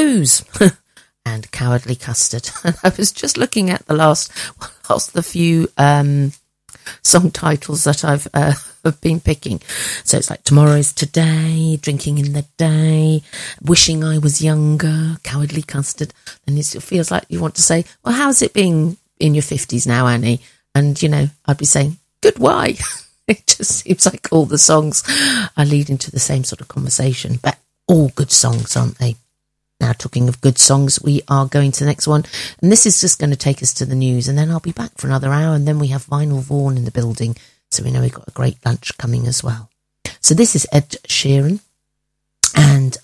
Blues and Cowardly Custard. And I was just looking at the few song titles that I've have been picking. So it's like Tomorrow's Today, Drinking in the Day, Wishing I Was Younger, Cowardly Custard. And it feels like you want to say, well, how's it been in your 50s now, Annie? And, you know, I'd be saying, good, why? It just seems like all the songs are leading to the same sort of conversation, but all good songs, aren't they? Now, talking of good songs, we are going to the next one, and this is just going to take us to the news, and then I'll be back for another hour, and then we have Vinyl Vaughan in the building, so we know we've got a great lunch coming as well. So this is Ed Sheeran and